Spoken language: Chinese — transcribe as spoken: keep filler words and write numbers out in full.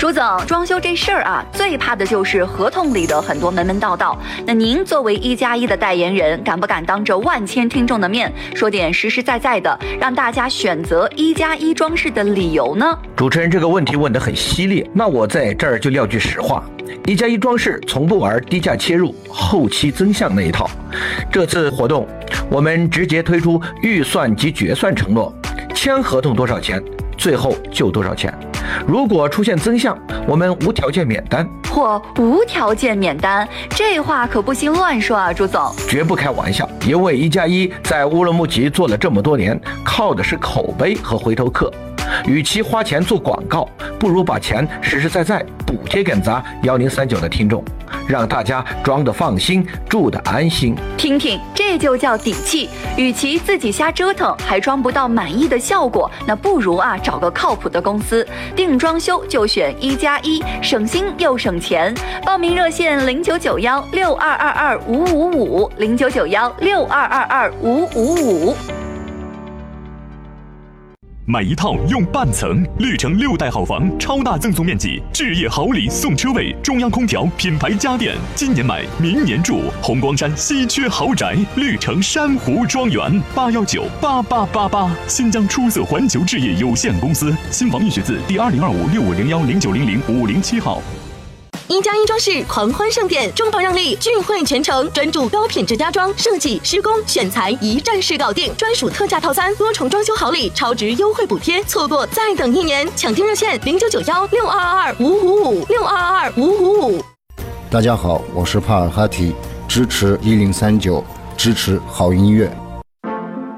朱总，装修这事儿啊，最怕的就是合同里的很多门门道道。那您作为一加一的代言人，敢不敢当着万千听众的面说点实实在在的，让大家选择一加一装饰的理由呢？ 主持人这个问题问得很犀利，那我在这儿就撂句实话，一加一装饰从不玩低价切入、后期增项那一套。这次活动，我们直接推出预算及决算承诺，签合同多少钱，最后就多少钱。如果出现增项，我们无条件免单。 或无条件免单，这话可不行乱说啊，朱总。 绝不开玩笑，因为一加一在乌鲁木齐做了这么多年，靠的是口碑和回头客。与其花钱做广告，不如把钱实实在在补贴给咱幺零三九的听众，让大家装得放心，住得安心。 听听，这就叫底气。与其自己瞎折腾，还装不到满意的效果，那不如啊找个靠谱的公司，定装修就选一加一，省心又省钱。报名热线零九九幺六二二二五五五零九九幺六二二二五五五。 买一套用半层，绿城六代好房，超大赠送面积，置业好礼送车位，中央空调，品牌家电，今年买，明年住。红光山稀缺豪宅，绿城珊瑚庄园，八幺九八八八八。新疆出色环球置业有限公司，新房预选字第二零二五六五零幺零九零零五零七号。 一加一装饰狂欢盛典，中保让利，聚会全程，专注高品质家装设计、施工、选材，一站式搞定，专属特价套餐，多重装修好礼，超值优惠补贴，错过再等一年。抢订热线零九九幺六二二二五五五六二二二五五五。 大家好，我是帕尔哈提，支持一零三九，支持好音乐。